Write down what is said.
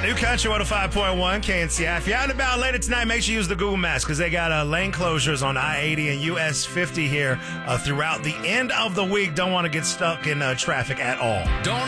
New Country 105.1 KNCI. If you're out and about later tonight, make sure you use the Google Maps because they got lane closures on I-80 and US 50 here throughout the end of the week. Don't want to get stuck in traffic at all. Don't